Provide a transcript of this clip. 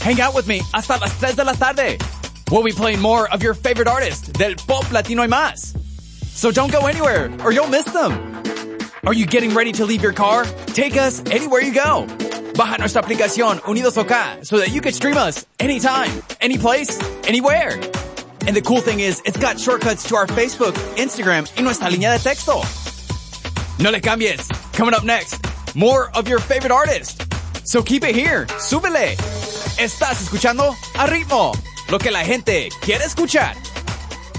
Hang out with me hasta las 3 de la tarde. We'll be playing more of your favorite artists del pop latino y más. So don't go anywhere or you'll miss them. Are you getting ready to leave your car? Take us anywhere you go. Baja nuestra aplicación Unidos OK so that you can stream us anytime, anyplace, anywhere. And the cool thing is, it's got shortcuts to our Facebook, Instagram, y nuestra línea de texto. No le cambies. Coming up next, more of your favorite artists. So keep it here. Súbele. Estás escuchando A Ritmo, lo que la gente quiere escuchar.